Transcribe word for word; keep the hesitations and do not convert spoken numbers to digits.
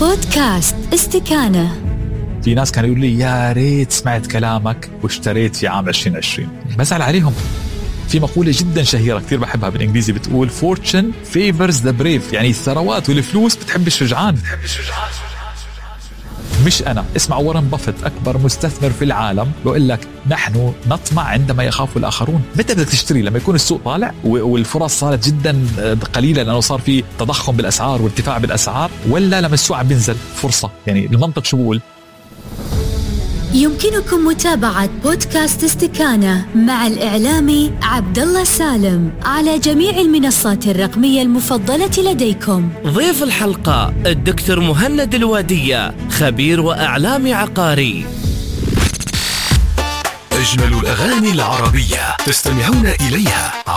بودكاست استكانة. في ناس كانوا يقولوا لي يا ريت سمعت كلامك واشتريت في عام عشرين عشرين. بزعل عليهم. في مقولة جدا شهيرة كتير بحبها بالإنجليزي بتقول fortune favors the brave، يعني الثروات والفلوس بتحب الشجعان. مش أنا. اسمع وارن بافيت أكبر مستثمر في العالم بقول لك نحن نطمع عندما يخاف الآخرون. متى بدك تشتري؟ لما يكون السوق طالع والفرص صارت جدا قليلة لأنه صار في تضخم بالأسعار وارتفاع بالأسعار، ولا لما السوق عم بينزل فرصة؟ يعني المنطق شو بقول؟ يمكنكم متابعة بودكاست استكانة مع الإعلامي عبد الله سالم على جميع المنصات الرقمية المفضلة لديكم. ضيف الحلقة الدكتور مهند الوادية، خبير وإعلامي عقاري. أجمل الأغاني العربية تستمعون إليها